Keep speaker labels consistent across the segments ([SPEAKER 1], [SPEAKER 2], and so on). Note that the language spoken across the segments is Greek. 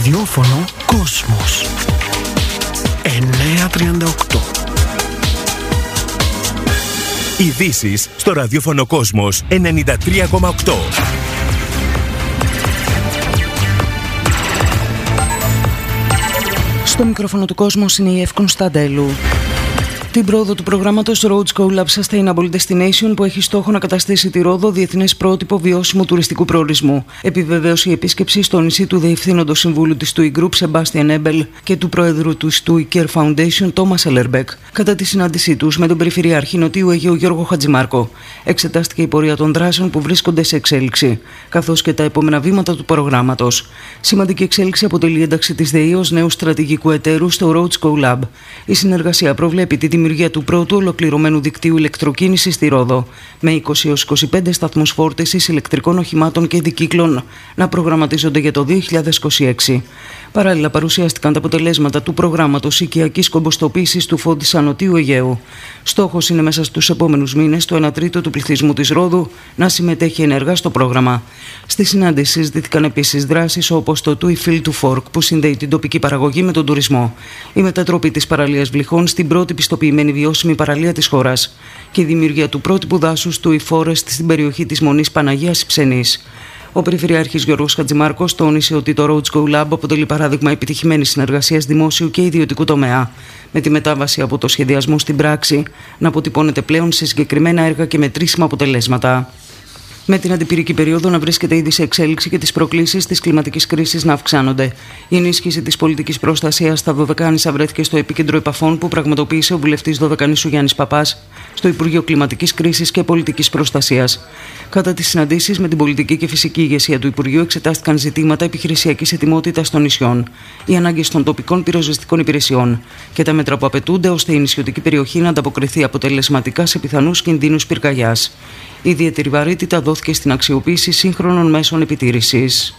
[SPEAKER 1] ραδιόφωνο Κόσμος 938.
[SPEAKER 2] Ειδήσεις στο ραδιόφωνο Κόσμος 93,8.
[SPEAKER 3] Στο μικρόφωνο του Κόσμος είναι η Εύη Κωνσταντέλου. Την πρόοδο του προγράμματος Rhodes CoLab Sustainable Destination, που έχει στόχο να καταστήσει τη Ρόδο διεθνές πρότυπο βιώσιμου τουριστικού προορισμού, επιβεβαίωσε η επίσκεψη στο νησί του Διευθύνοντος Συμβούλου της TUI Group, Sebastian Ebel, και του Προέδρου του TUI Care Foundation, Thomas Ellerbeck. Κατά τη συνάντησή τους με τον Περιφερειάρχη Νοτιού Αιγαίου Γιώργο Χατζημάρκο, εξετάστηκε η πορεία των δράσεων που βρίσκονται σε εξέλιξη, καθώς και τα επόμενα βήματα του προγράμματος. Σημαντική εξέλιξη αποτελεί η ένταξη της ΔΕΗ ως νέου στρατηγικού εταίρου στο Rhodes CoLab. Η συνεργασία προβλέπει τη δημιουργία του πρώτου ολοκληρωμένου δικτύου ηλεκτροκίνησης στη Ρόδο, με 20 έως 25 σταθμούς φόρτισης ηλεκτρικών οχημάτων και δικύκλων να προγραμματίζονται για το 2026. Παράλληλα, παρουσιάστηκαν τα αποτελέσματα του προγράμματος οικιακής κομποστοποίησης του Φόντισσα Νοτιού Αιγαίου. Στόχος είναι μέσα στους επόμενους μήνες το 1/3 του πληθυσμού της Ρόδου να συμμετέχει ενεργά στο πρόγραμμα. Στη συνάντηση συζητήθηκαν επίσης δράσεις όπως το TUI Field to Fork, που συνδέει την τοπική παραγωγή με τον τουρισμό, η μετατροπή της παραλίας Βλυχών στην πρώτη πιστοποιημένη βιώσιμη παραλία της χώρας και η δημιουργία του πρότυπου δάσους TUI Forest στην περιοχή της Μονής Παναγίας Υψενής. Ο Περιφερειάρχης Γιώργος Χατζημάρκος τόνισε ότι το Rhodes CoLab αποτελεί παράδειγμα επιτυχημένης συνεργασίας δημόσιου και ιδιωτικού τομέα, με τη μετάβαση από το σχεδιασμό στην πράξη να αποτυπώνεται πλέον σε συγκεκριμένα έργα και μετρήσιμα αποτελέσματα. Με την αντιπυρική περίοδο να βρίσκεται ήδη σε εξέλιξη και τις προκλήσεις της κλιματικής κρίσης να αυξάνονται, η ενίσχυση της πολιτικής προστασίας στα Δωδεκάνησα βρέθηκε στο επίκεντρο επαφών που πραγματοποίησε ο βουλευτής Δωδεκανήσου Γιάννης Παπάς στο Υπουργείο Κλιματικής Κρίσης και Πολιτικής Προστασίας. Κατά τις συναντήσεις με την πολιτική και φυσική ηγεσία του Υπουργείου εξετάστηκαν ζητήματα επιχειρησιακής ετοιμότητας των νησιών, οι ανάγκες των τοπικών πυροσβεστικών υπηρεσιών και τα μέτρα που απαιτούνται ώστε η νησιωτική περιοχή να ανταποκριθεί αποτελεσματικά σε πιθανούς κινδύνους πυρκαγιάς. Ιδιαίτερη βαρύτητα δόθηκε στην αξιοποίηση σύγχρονων μέσων επιτήρησης.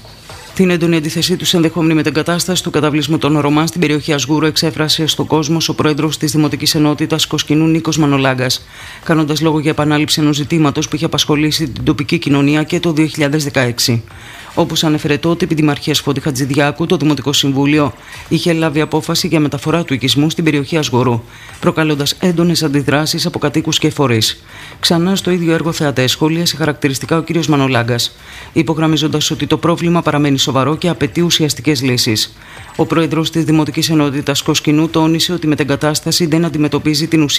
[SPEAKER 3] Την έντονη αντίθεσή του σε ενδεχόμενη μετεγκατάσταση του καταβλισμού των Ρωμά στην περιοχή Ασγούρου εξέφρασε στον κόσμο ο πρόεδρος της Δημοτικής Ενότητας Κοσκινού Νίκος Μανολάγκας, κάνοντας λόγο για επανάληψη ενός ζητήματος που είχε απασχολήσει την τοπική κοινωνία και το 2016. Όπως ανέφερε τότε επί Δημαρχίας Φώτη Χατζηδιάκου, το Δημοτικό Συμβούλιο είχε λάβει απόφαση για μεταφορά του οικισμού στην περιοχή Ασγορού, προκαλώντας έντονες αντιδράσεις από κατοίκους και φορείς. Ξανά στο ίδιο έργο θεατές σχολίασε χαρακτηριστικά ο κ. Μανολάγκας, υπογραμμίζοντας ότι το πρόβλημα παραμένει σοβαρό και απαιτεί ουσιαστικές λύσεις. Ο πρόεδρος της Δημοτικής Ενότητας Κοσκινού τόνισε ότι η μετεγκατάσταση δεν αντιμετωπίζει την ουσία